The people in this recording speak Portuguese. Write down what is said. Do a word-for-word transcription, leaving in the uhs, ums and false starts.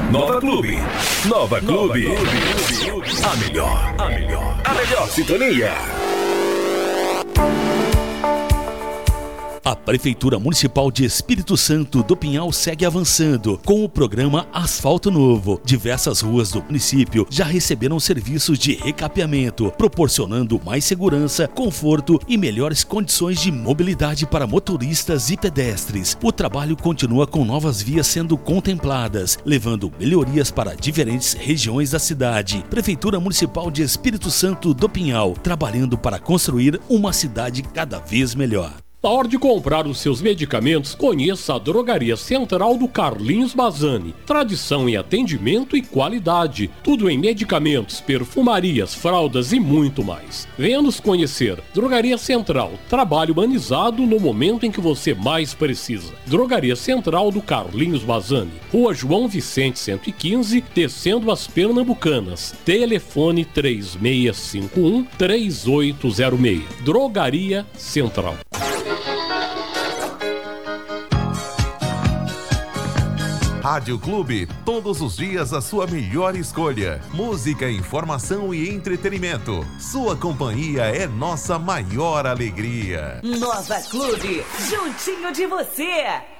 Nova Clube. Nova Clube. Nova Clube. A melhor, a melhor, a melhor sintonia. A Prefeitura Municipal de Espírito Santo do Pinhal segue avançando com o programa Asfalto Novo. Diversas ruas do município já receberam serviços de recapeamento, proporcionando mais segurança, conforto e melhores condições de mobilidade para motoristas e pedestres. O trabalho continua com novas vias sendo contempladas, levando melhorias para diferentes regiões da cidade. Prefeitura Municipal de Espírito Santo do Pinhal, trabalhando para construir uma cidade cada vez melhor. Na hora de comprar os seus medicamentos, conheça a Drogaria Central do Carlinhos Bazzani. Tradição em atendimento e qualidade. Tudo em medicamentos, perfumarias, fraldas e muito mais. Venha nos conhecer. Drogaria Central. Trabalho humanizado no momento em que você mais precisa. Drogaria Central do Carlinhos Bazzani. Rua João Vicente cento e quinze, descendo as Pernambucanas. Telefone três seis cinco um, três oito zero seis. Drogaria Central. Rádio Clube, todos os dias a sua melhor escolha. Música, informação e entretenimento. Sua companhia é nossa maior alegria. Nova Clube, juntinho de você.